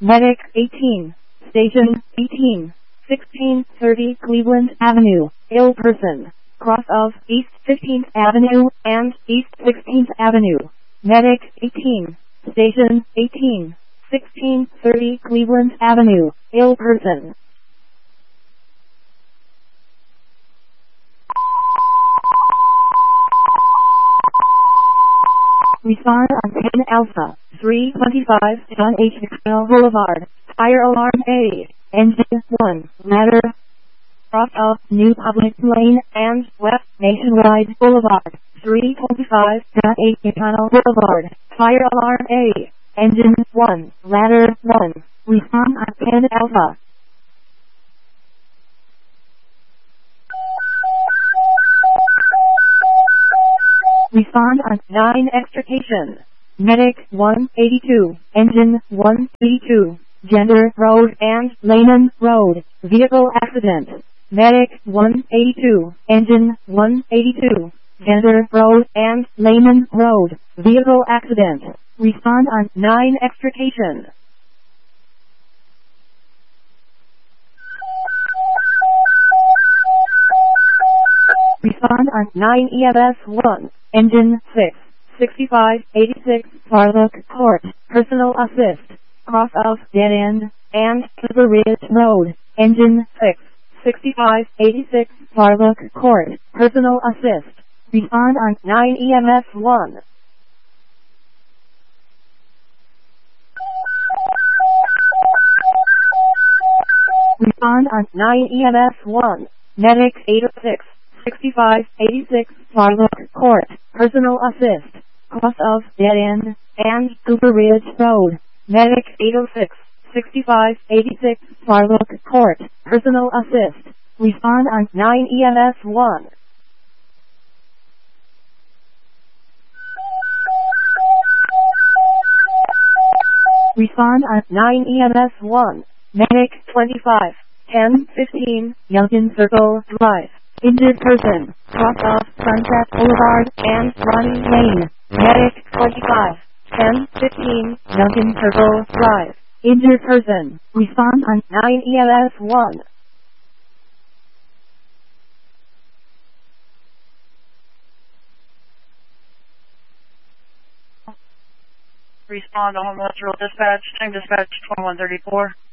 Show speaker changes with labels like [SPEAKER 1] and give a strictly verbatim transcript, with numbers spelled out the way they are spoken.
[SPEAKER 1] Medic eighteen, Station eighteen, sixteen thirty Cleveland Avenue, ill person, cross of East fifteenth Avenue and East sixteenth Avenue. Medic eighteen, Station eighteen, sixteen thirty Cleveland Avenue, ill person. Respond on ten Alpha, three twenty-five John H. Maxwell Boulevard, fire alarm A, engine one, ladder, cross of New Public Lane and West Nationwide Boulevard, three twenty-five John H. Maxwell Boulevard, fire alarm A, engine one, ladder one, respond on ten Alpha. Respond on nine Extrication. Medic one eighty-two, Engine one eighty-two, Gender Road and Lehman Road, vehicle accident. Medic one eighty-two, Engine one eighty-two, Gender Road and Lehman Road, vehicle accident. Respond on nine Extrication. Respond on nine E M S one, Engine six, sixty-five eighty-six, Farlock Court, personal assist, cross of Dead End, and Clipper Ridge Road, Engine six, sixty-five eighty-six, Farlock Court, personal assist. Respond on nine E M S one. Respond on nine E M S one, Medic eight oh six, sixty-five eighty-six, Farlock Court, personal assist, cross of Dead End, and Cooper Ridge Road, Medic eight oh six, sixty-five eighty-six, Farlock Court, personal assist. Respond on nine E M S one. Respond on nine E M S one, Medic twenty-five, ten fifteen, Youngkin Circle Drive. Injured person, cross of Sunset Boulevard and Ronnie Lane. Medic twenty-five, ten fifteen, Youngkin Circle Drive. Injured person, respond on nine E M S one.
[SPEAKER 2] Respond to Home Electrical Dispatch, time dispatch twenty-one thirty-four.